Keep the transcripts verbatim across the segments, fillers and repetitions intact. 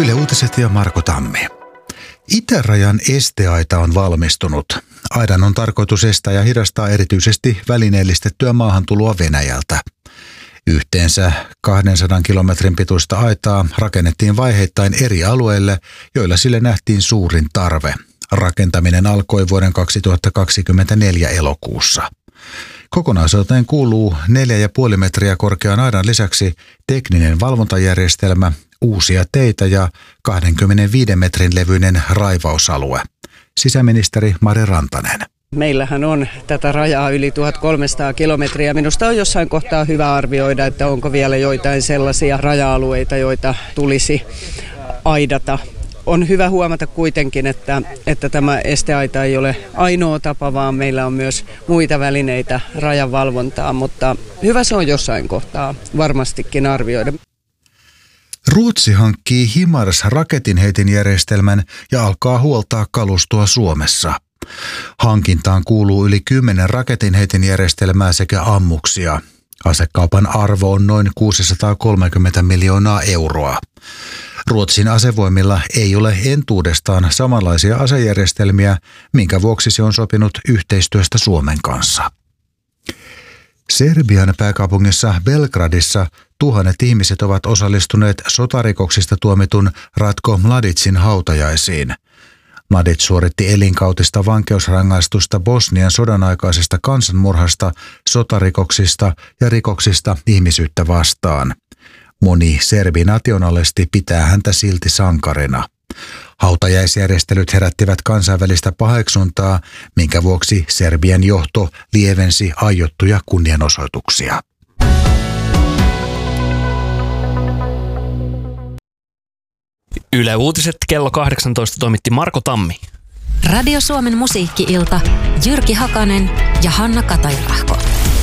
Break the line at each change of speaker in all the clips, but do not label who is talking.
Yle Uutiset ja Marko Tammi. Itärajan esteaita on valmistunut. Aidan on tarkoitus estää ja hidastaa erityisesti välineellistettyä maahantuloa Venäjältä. Yhteensä kahdensadan kilometrin pituista aitaa rakennettiin vaiheittain eri alueille, joilla sille nähtiin suurin tarve. Rakentaminen alkoi vuoden kaksituhattakaksikymmentäneljä elokuussa. Kokonaisuuteen kuuluu neljä pilkku viisi metriä korkean aidan lisäksi tekninen valvontajärjestelmä, uusia teitä ja kaksikymmentäviisi metrin levyinen raivausalue. Sisäministeri Mari Rantanen.
Meillähän on tätä rajaa yli tuhatkolmesataa kilometriä. Minusta on jossain kohtaa hyvä arvioida, että onko vielä joitain sellaisia raja-alueita, joita tulisi aidata. On hyvä huomata kuitenkin, että, että tämä esteaita ei ole ainoa tapa, vaan meillä on myös muita välineitä rajan valvontaan, mutta hyvä se on jossain kohtaa varmastikin arvioida.
Ruotsi hankkii HIMARS-raketinheitinjärjestelmän ja alkaa huoltaa kalustoa Suomessa. Hankintaan kuuluu yli kymmenen raketinheitinjärjestelmää sekä ammuksia. Asekaupan arvo on noin kuusisataakolmekymmentä miljoonaa euroa. Ruotsin asevoimilla ei ole entuudestaan samanlaisia asejärjestelmiä, minkä vuoksi se on sopinut yhteistyöstä Suomen kanssa. Serbian pääkaupungissa Belgradissa tuhannet ihmiset ovat osallistuneet sotarikoksista tuomitun Ratko Mladicin hautajaisiin. Mladic suoritti elinkautista vankeusrangaistusta Bosnian sodan aikaisesta kansanmurhasta, sotarikoksista ja rikoksista ihmisyyttä vastaan. Moni serbinationalisti pitää häntä silti sankarina. Hautajaisjärjestelyt herättivät kansainvälistä paheksuntaa, minkä vuoksi Serbian johto lievensi aiottuja kunnianosoituksia.
Yle Uutiset kello kahdeksantoista toimitti Marko Tammi.
Radio Suomen musiikki-ilta, Jyrki Hakanen ja Hanna Katajärahko.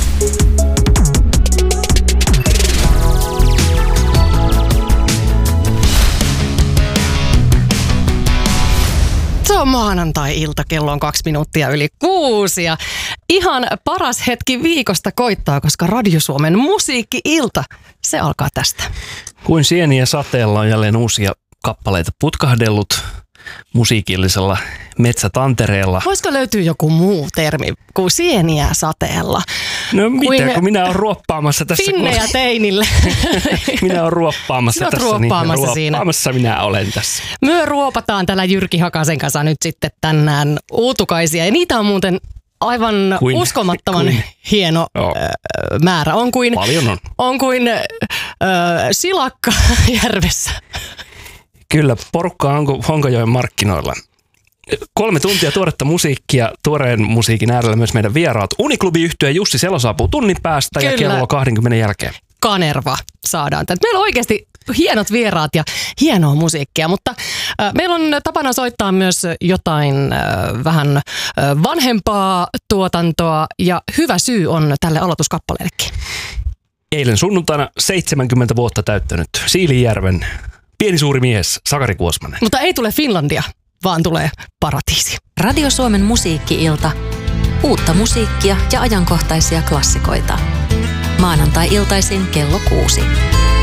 Se on maanantai-ilta, kello on kaksi minuuttia yli kuusi ja ihan paras hetki viikosta koittaa, koska Radio Suomen musiikki-ilta, se alkaa tästä.
Kuin sieniä sateella on jälleen uusia kappaleita putkahdellut musiikillisella metsätantereella.
Voisiko löytyä joku muu termi kuin sieniä sateella?
No mitä, kun minä olen ruoppaamassa tässä.
Finnejä kun... teinille.
Minä olen ruoppaamassa tässä.
ruoppaamassa
niin,
siinä.
Ruoppaamassa minä olen tässä.
Myö ruopataan tällä Jyrki Hakasen kanssa nyt sitten tänään uutukaisia. Ja niitä on muuten aivan kuin, uskomattoman kuin, hieno oh. määrä. On kuin,
Paljon on.
On kuin äh, silakka järvessä.
Kyllä, porukka on Honkajoen markkinoilla. Kolme tuntia tuoretta musiikkia, tuoreen musiikin äärellä myös meidän vieraat. Uniklubi-yhtye Jussi Selo saapuu tunnin päästä. Kyllä. Ja kello kaksikymmentä jälkeen.
Kanerva saadaan. Meillä on oikeasti hienot vieraat ja hienoa musiikkia, mutta äh, meillä on tapana soittaa myös jotain äh, vähän äh, vanhempaa tuotantoa ja hyvä syy on tälle aloituskappaleellekin.
Eilen sunnuntaina seitsemänkymmentä vuotta täyttänyt Siilinjärven pieni suuri mies Sakari Kuosmanen.
Mutta ei tule Finlandia, vaan tulee Paratiisi.
Radio Suomen musiikki-ilta. Uutta musiikkia ja ajankohtaisia klassikoita. Maanantai-iltaisin kello kuusi.